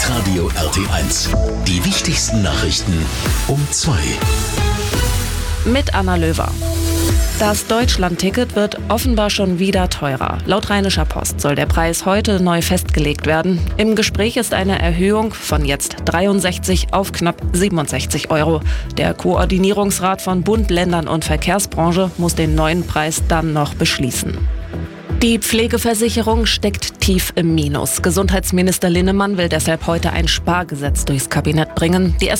Hitradio RT1. Die wichtigsten Nachrichten um 2. Mit Anna Löwer. Das Deutschland-Ticket wird offenbar schon wieder teurer. Laut Rheinischer Post soll der Preis heute neu festgelegt werden. Im Gespräch ist eine Erhöhung von jetzt 63 auf knapp 67 Euro. Der Koordinierungsrat von Bund, Ländern und Verkehrsbranche muss den neuen Preis dann noch beschließen. Die Pflegeversicherung steckt tief im Minus. Gesundheitsminister Linnemann will deshalb heute ein Spargesetz durchs Kabinett bringen. Die